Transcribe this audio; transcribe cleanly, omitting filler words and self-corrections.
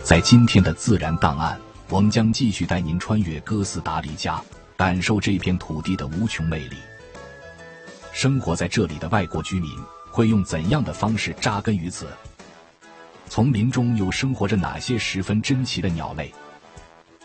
在今天的自然档案，我们将继续带您穿越哥斯达黎加，感受这片土地的无穷魅力。生活在这里的外国居民会用怎样的方式扎根于此？丛林中又生活着哪些十分珍奇的鸟类？